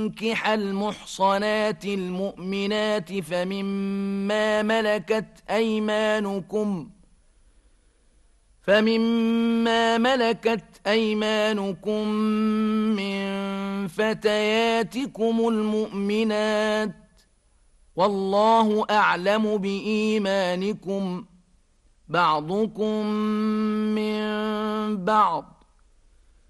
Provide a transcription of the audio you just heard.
ينكح المحصنات المؤمنات فمما ملكت أيمانكم من فتياتكم المؤمنات، والله أعلم بإيمانكم، بعضكم من بعض،